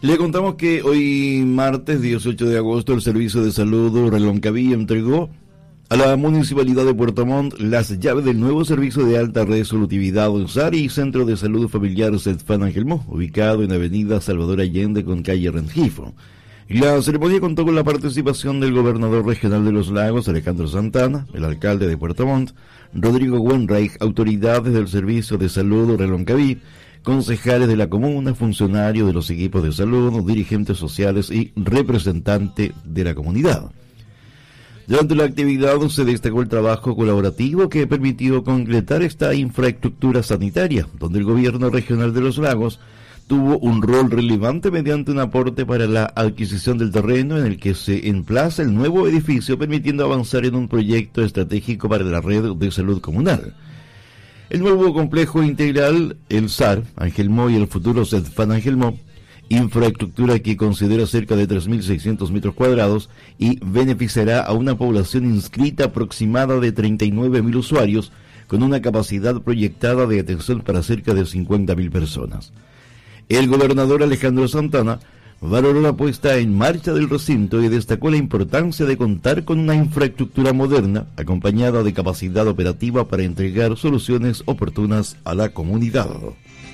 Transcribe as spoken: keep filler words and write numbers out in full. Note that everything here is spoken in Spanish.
Le contamos que hoy martes dieciocho de agosto el Servicio de Salud Reloncaví entregó a la Municipalidad de Puerto Montt las llaves del nuevo servicio de alta resolutividad UNSARI y Centro de Salud Familiar Cetfán Angelmó, ubicado en Avenida Salvador Allende con calle Rengifo. La ceremonia contó con la participación del gobernador regional de los Lagos, Alejandro Santana, el alcalde de Puerto Montt, Rodrigo Wenreich, autoridades del Servicio de Salud Reloncaví, concejales de la comuna, funcionarios de los equipos de salud, dirigentes sociales y representantes de la comunidad. Durante la actividad se destacó el trabajo colaborativo que permitió concretar esta infraestructura sanitaria, donde el gobierno regional de los Lagos tuvo un rol relevante mediante un aporte para la adquisición del terreno en el que se emplaza el nuevo edificio, permitiendo avanzar en un proyecto estratégico para la red de salud comunal. El nuevo complejo integral, el S A R, Angelmó y el futuro Cetfán Angelmó, infraestructura que considera cerca de tres mil seiscientos metros cuadrados y beneficiará a una población inscrita aproximada de treinta y nueve mil usuarios, con una capacidad proyectada de atención para cerca de cincuenta mil personas. El gobernador Alejandro Santana valoró la puesta en marcha del recinto y destacó la importancia de contar con una infraestructura moderna, acompañada de capacidad operativa para entregar soluciones oportunas a la comunidad.